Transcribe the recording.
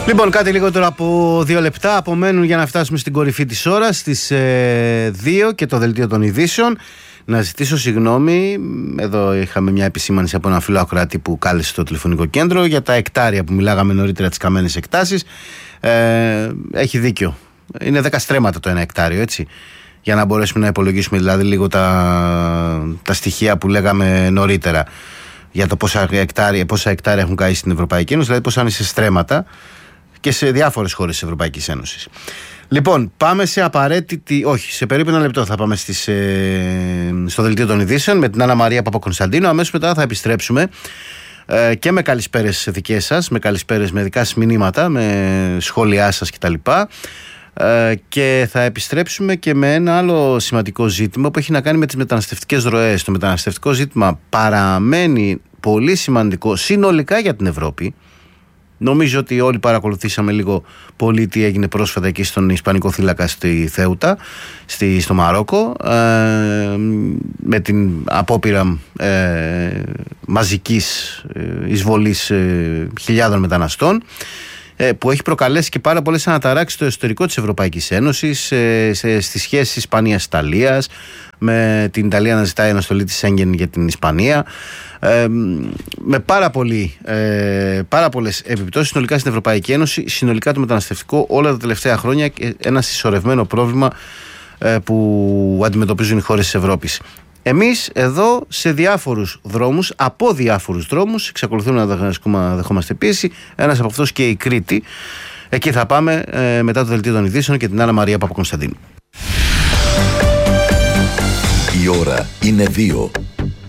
Λοιπόν, κάτι λιγότερο από 2 λεπτά απομένουν για να φτάσουμε στην κορυφή της ώρας, στις 2 και το δελτίο των ειδήσεων. Να ζητήσω συγγνώμη, εδώ είχαμε μια επισήμανση από ένα φίλο ακροατή που κάλεσε στο τηλεφωνικό κέντρο για τα εκτάρια που μιλάγαμε νωρίτερα, τις καμένες εκτάσεις. Έχει δίκιο. Είναι 10 στρέμματα το 1 εκτάριο, έτσι. Για να μπορέσουμε να υπολογίσουμε δηλαδή λίγο τα στοιχεία που λέγαμε νωρίτερα για το πόσα εκτάρια έχουν καεί στην Ευρωπαϊκή Ένωση, δηλαδή πόσα είναι σε στρέμματα και σε διάφορες χώρες της Ευρωπαϊκής Ένωσης. Λοιπόν, πάμε σε σε περίπου 1 λεπτό θα πάμε στο δελτίο των ειδήσεων με την Άννα Μαρία Παπακωνσταντίνου. Αμέσως μετά θα επιστρέψουμε και με καλησπέρες δικές σας, με καλησπέρες με δικά σας μηνύματα, με σχόλιά σας κτλ. Και θα επιστρέψουμε και με ένα άλλο σημαντικό ζήτημα που έχει να κάνει με τις μεταναστευτικές ροές. Το μεταναστευτικό ζήτημα παραμένει πολύ σημαντικό συνολικά για την Ευρώπη. Νομίζω ότι όλοι παρακολουθήσαμε λίγο πολύ τι έγινε πρόσφατα εκεί στον Ισπανικό θύλακα στη Θέουτα, στο Μαρόκο, με την απόπειρα μαζικής εισβολής χιλιάδων μεταναστών, που έχει προκαλέσει και πάρα πολλές αναταράξεις στο εσωτερικό της Ευρωπαϊκής Ένωσης, στις σχέσεις Ισπανίας-Ιταλίας, με την Ιταλία να ζητάει αναστολή της Σέγγεν για την Ισπανία, με πάρα πολλές επιπτώσεις συνολικά στην Ευρωπαϊκή Ένωση, συνολικά το μεταναστευτικό όλα τα τελευταία χρόνια, και ένα συσσωρευμένο πρόβλημα που αντιμετωπίζουν οι χώρες της Ευρώπης. Εμείς εδώ σε από διάφορους δρόμους εξακολουθούμε να δεχόμαστε πίεση. Ένας από αυτούς και η Κρήτη. Εκεί θα πάμε μετά το δελτίο των ειδήσεων και την Άννα Μαρία Παπακωνσταντίνου. Η ώρα είναι 2.